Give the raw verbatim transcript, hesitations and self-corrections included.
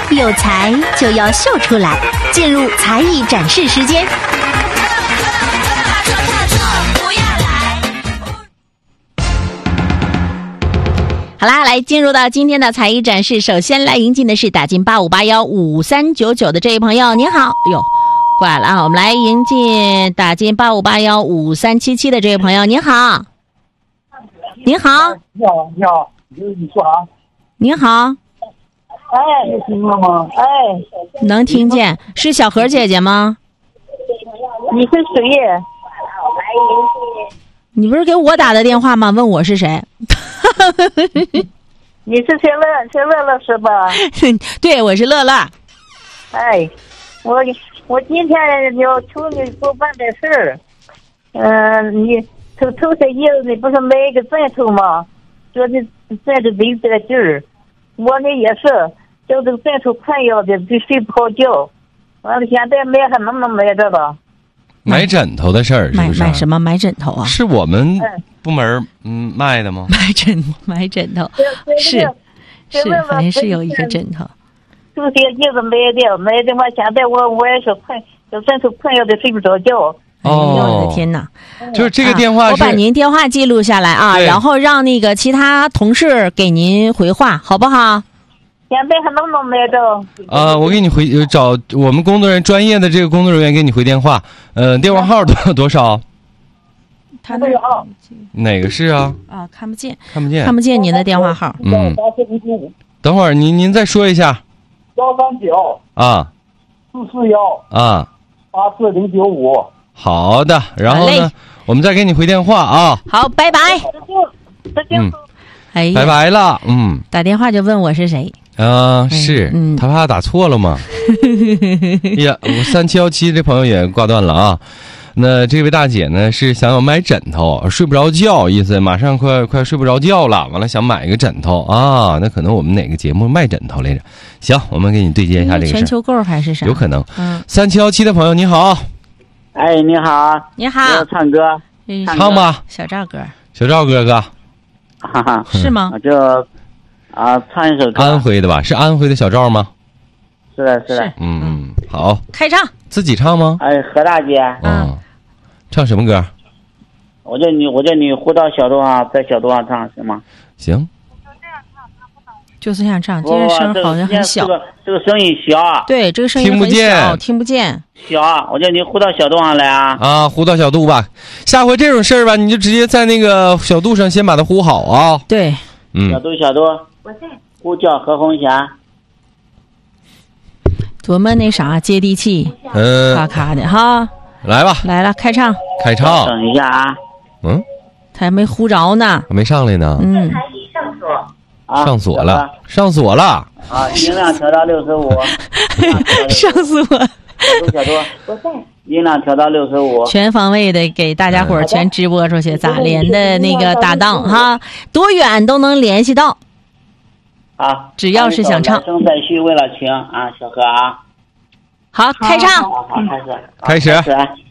有才就要秀出来，进入才艺展示时间。好啦，来进入到今天的才艺展示，首先来迎进的是打进八五八幺五三九九的这位朋友，您好。哎呦，挂了啊！我们来迎进打进八五八幺五三七七的这位朋友，您好。您好。 你好，你好，你你说啥？ 您好。 哎，听了吗？哎， 能听见，是小何姐姐吗？ 你是谁呀？ 你不是给我打的电话吗？问我是谁？ 你是谁乐？谁乐乐是吧？ 对，我是乐乐。 哎，我我今天要求你做办点事儿。嗯、呃，你头头些日子你不是买一个枕头吗？说的枕头没这个劲儿，我呢也是，就这个枕头困扰的，就睡不好觉。完了，现在买还能不能买着了？ 买枕头的事儿是不是？ 买买什么？买枕头啊？ 是我们部门嗯卖的吗？ 买枕买枕头是是，反正是有一个枕头。 这些日子买的买的话，现在我我也是困，就枕头困扰的睡不着觉。 哦， 我的天哪！ 就是这个电话、啊， 我把您电话记录下来啊，然后让那个其他同事给您回话，好不好？ 现在还能不能买着？ 啊、呃，我给你回找我们工作人员，专业的这个工作人员给你回电话。呃，电话号多多少？ 他那哪个是啊？ 啊，看不见， 看不见， 看不见您的电话号。 嗯，等会儿您您再说一下。 幺三九啊， 四四幺啊， 八四零九五。 好的，然后呢，我们再给你回电话啊。 好，拜拜。 嗯， 哎呀， 拜拜了。嗯， 打电话就问我是谁。 啊、呃，是、嗯，他怕打错了吗？哎呀，我三七幺七这朋友也挂断了啊。那这位大姐呢是想要买枕头，睡不着觉，意思马上快快睡不着觉了，完了想买一个枕头啊。那可能我们哪个节目卖枕头来着？行，我们给你对接一下这个事。 全球购还是啥？ 有可能。 嗯， 三七幺七的朋友你好。 哎，你好。 你好。 我唱歌。 唱吧， 小赵哥。 小赵哥哥。 哈哈， 是吗？ 我就啊唱一首歌。 安徽的吧？是安徽的小赵吗？ 是的，是的。 是嗯嗯，好。 开唱。 自己唱吗？ 哎，何大姐。 嗯。唱什么歌？ 我叫你，我叫你回到小度上，在小度上唱行吗？ 行。 就是这样唱，这个声好像很小。 这个这个声音小。 对，这个声音很小，听不见。 小，我叫你呼到小度上来啊！ 啊，呼到小度吧。下回这种事儿吧，你就直接在那个小度上先把它呼好啊。 对， 嗯。小度，小度，我在。呼叫何红霞。 多么那啥接地气， 嗯， 咔咔的哈。 来吧， 来了，开唱， 开唱。 等一下啊。 嗯。 他还没呼着呢。 还没上来呢。 嗯。 上锁。啊、 上锁了，上锁了。 啊，音量调到六十五。 上锁。 小多，我在。音量调到六十五。 全方位的给大家伙儿全直播出去，咋连的那个搭档哈，多远都能联系到。 啊， 只要是想唱。 生在须为了情啊，小何啊。 好，开唱。 好，好，开始。 开始。